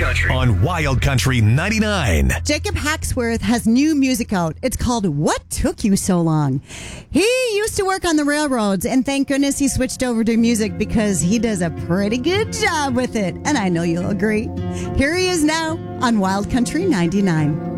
Country. On Wild Country 99. Jacob Hacksworth has new music out. It's called What Took You So Long? He used to work on the railroads, and thank goodness he switched over to music because he does a pretty good job with it. And I know you'll agree. Here he is now on Wild Country 99.